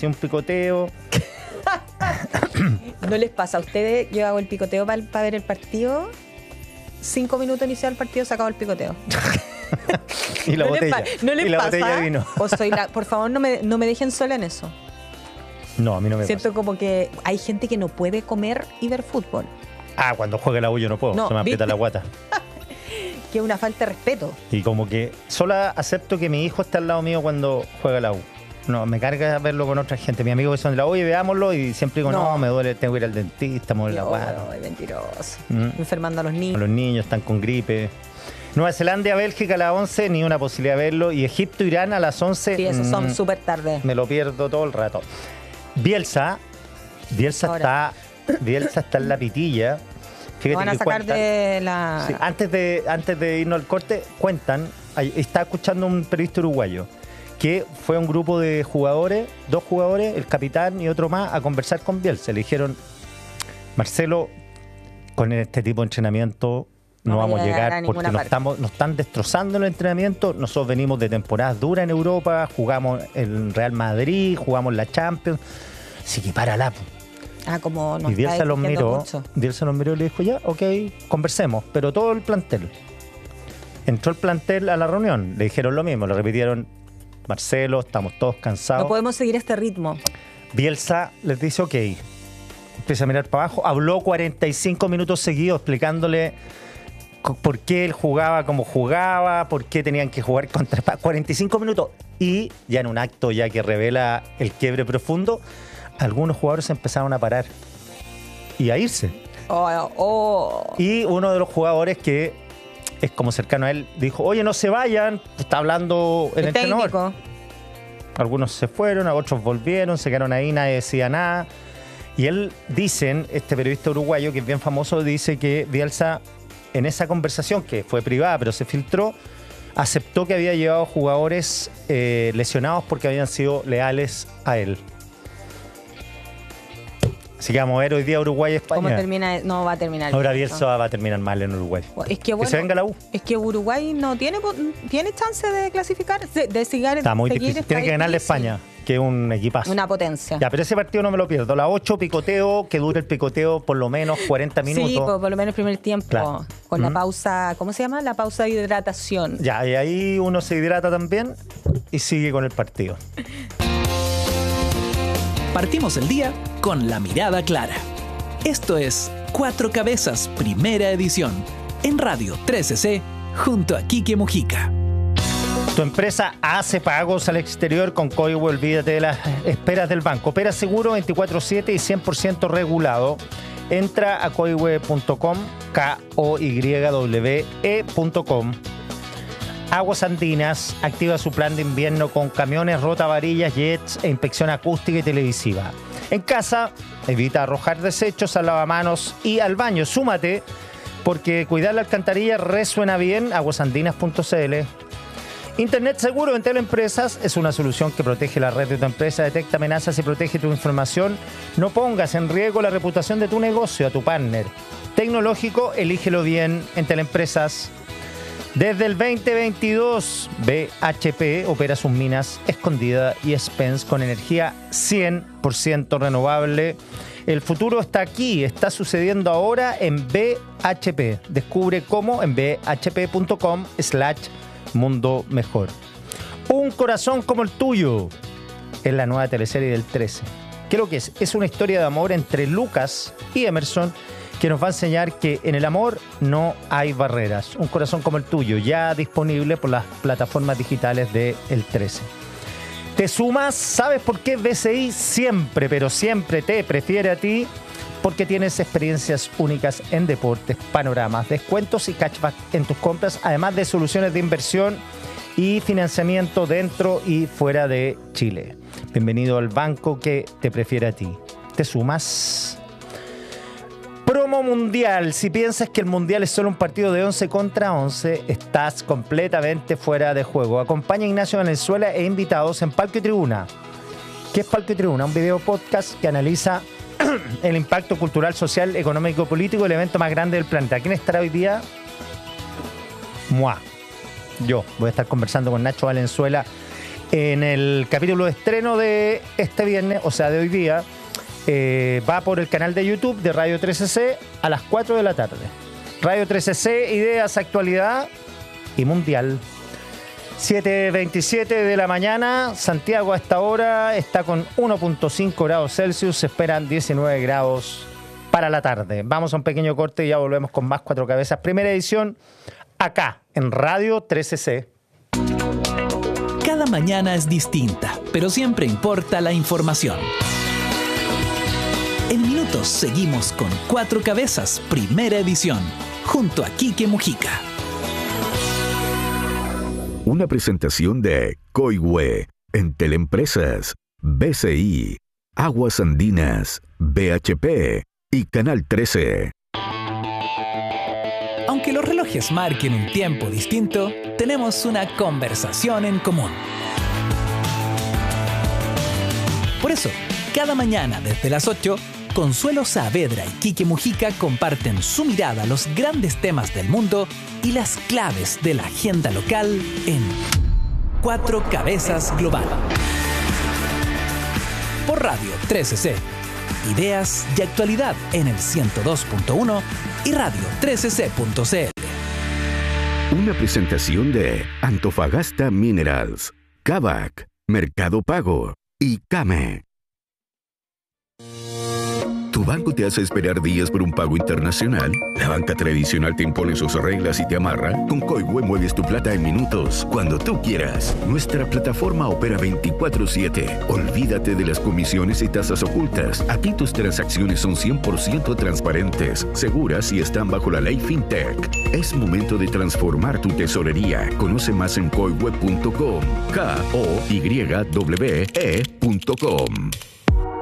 hacía un picoteo. ¿No les pasa a ustedes? Yo hago el picoteo para ver el partido. 5 minutos inicial del partido, se acabó el picoteo. Y la botella. ¿No les y la pasa? botella de vino. Por favor, no me dejen sola en eso. No, a mí no me Siento pasa. como que hay gente que no puede comer y ver fútbol. Cuando juega la U yo no puedo. No, se me aprieta ¿viste? la guata. Que es una falta de respeto. Y como que solo acepto que mi hijo esté al lado mío cuando juega la U. No, me carga verlo con otra gente. Mis amigos que son de la U, oye, veámoslo. Y siempre digo, no, me duele, tengo que ir al dentista, me duele la guata. No, es mentiroso. Enfermando a los niños. Los niños están con gripe. Nueva Zelanda, Bélgica a las 11, ni una posibilidad de verlo. Y Egipto, Irán a las 11. Sí, esos son súper tarde. Me lo pierdo todo el rato. Bielsa está en la pitilla. Fíjate, Lo van a que sacar cuentan, de la... sí, antes de irnos al corte, cuentan, está escuchando un periodista uruguayo, que fue un grupo de jugadores, 2 jugadores, el capitán y otro más, a conversar con Bielsa. Le dijeron, Marcelo, con este tipo de entrenamiento no vamos a llegar porque nos están destrozando el entrenamiento. Nosotros venimos de temporadas duras en Europa, jugamos en Real Madrid, jugamos la Champions. Así que párala. como nos y Bielsa está los miró, mucho. Bielsa los miró y le dijo, ya, ok, conversemos, pero todo el plantel. Entró el plantel a la reunión, le dijeron lo mismo, le repitieron, Marcelo, estamos todos cansados. No podemos seguir este ritmo. Bielsa les dice, ok, empieza a mirar para abajo, habló 45 minutos seguidos explicándole por qué él jugaba como jugaba, por qué tenían que jugar contra 45 minutos. Y ya en un acto ya que revela el quiebre profundo, algunos jugadores empezaron a parar y a irse. Y uno de los jugadores que es como cercano a él dijo, oye, no se vayan, está hablando el entrenador. Técnico. Algunos se fueron, otros volvieron, se quedaron ahí, nadie decía nada. Y él, este periodista uruguayo, que es bien famoso, dice que Bielsa, en esa conversación, que fue privada, pero se filtró, aceptó que había llevado jugadores lesionados porque habían sido leales a él. Así que vamos a ver hoy día Uruguay-España. ¿Cómo termina? No va a terminar. Ahora Bielsa va a terminar mal en Uruguay. Es que, que se venga la U. Es que Uruguay no tiene chance de clasificar, de seguir. Está muy difícil. Tiene que ganarle a España, que es un equipazo. Una potencia. Ya, pero ese partido no me lo pierdo. La 8, picoteo, que dure el picoteo por lo menos 40 minutos. Sí, por lo menos el primer tiempo. Claro. Con la pausa, ¿cómo se llama? La pausa de hidratación. Ya, y ahí uno se hidrata también y sigue con el partido. Partimos el día con la mirada clara. Esto es Cuatro Cabezas, primera edición, en Radio 13C, junto a Quique Mujica. Tu empresa hace pagos al exterior con código, olvídate de las esperas del banco. Opera seguro 24/7 y 100% regulado. Entra a coiwe.com, koywe.com. Aguas Andinas activa su plan de invierno con camiones, rotavarillas, jets e inspección acústica y televisiva. En casa, evita arrojar desechos al lavamanos y al baño. Súmate, porque cuidar la alcantarilla resuena bien. Aguasandinas.cl. Internet seguro en Teleempresas es una solución que protege la red de tu empresa, detecta amenazas y protege tu información. No pongas en riesgo la reputación de tu negocio a tu partner. Tecnológico, elígelo bien en Teleempresas. Desde el 2022, BHP opera sus minas Escondida y Spence con energía 100% renovable. El futuro está aquí, está sucediendo ahora en BHP. Descubre cómo en bhp.com/mundo mejor. Un corazón como el tuyo es la nueva teleserie del 13. ¿Qué es lo que es? Es una historia de amor entre Lucas y Emerson, que nos va a enseñar que en el amor no hay barreras. Un corazón como el tuyo, ya disponible por las plataformas digitales de El 13. ¿Te sumas? ¿Sabes por qué BCI siempre, pero siempre te prefiere a ti? Porque tienes experiencias únicas en deportes, panoramas, descuentos y cashback en tus compras, además de soluciones de inversión y financiamiento dentro y fuera de Chile. Bienvenido al banco que te prefiere a ti. ¿Te sumas? Promo Mundial. Si piensas que el Mundial es solo un partido de 11 contra 11, estás completamente fuera de juego. Acompaña a Ignacio Valenzuela e invitados en Palco y Tribuna. ¿Qué es Palco y Tribuna? Un video podcast que analiza el impacto cultural, social, económico, político del evento más grande del planeta. ¿Quién estará hoy día? Yo voy a estar conversando con Nacho Valenzuela en el capítulo de estreno de este viernes, o sea, de hoy día, va por el canal de YouTube de Radio 13C a las 4 de la tarde. Radio 13C, ideas, actualidad y mundial. 7:27 de la mañana, Santiago a esta hora está con 1.5 grados Celsius, se esperan 19 grados para la tarde. Vamos a un pequeño corte y ya volvemos con más Cuatro Cabezas. Primera edición, acá, en Radio 13C. Cada mañana es distinta, pero siempre importa la información. En minutos seguimos con Cuatro Cabezas, primera edición, junto a Quique Mujica. Una presentación de Coihue, Entel Empresas, BCI, Aguas Andinas, BHP y Canal 13. Aunque los relojes marquen un tiempo distinto, tenemos una conversación en común. Por eso, cada mañana desde las 8, Consuelo Saavedra y Quique Mujica comparten su mirada a los grandes temas del mundo y las claves de la agenda local en Cuatro Cabezas Global. Por Radio 13C. Ideas y actualidad en el 102.1 y radio 13c.cl. Una presentación de Antofagasta Minerals, Kavak, Mercado Pago y Kame. ¿Tu banco te hace esperar días por un pago internacional? ¿La banca tradicional te impone sus reglas y te amarra? Con Coihue mueves tu plata en minutos, cuando tú quieras. Nuestra plataforma opera 24/7. Olvídate de las comisiones y tasas ocultas. Aquí tus transacciones son 100% transparentes, seguras y están bajo la ley FinTech. Es momento de transformar tu tesorería. Conoce más en coihue.com. KOYWE.com.